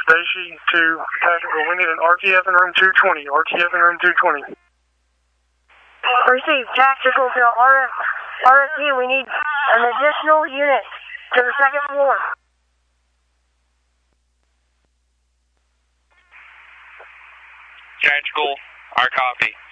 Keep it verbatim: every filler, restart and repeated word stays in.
Stacy to Tactical. We need an R T F in room two twenty. R T F in room two twenty. Received. Tactical to R F, R F T. We need an additional unit to the second floor. Tactical, our copy.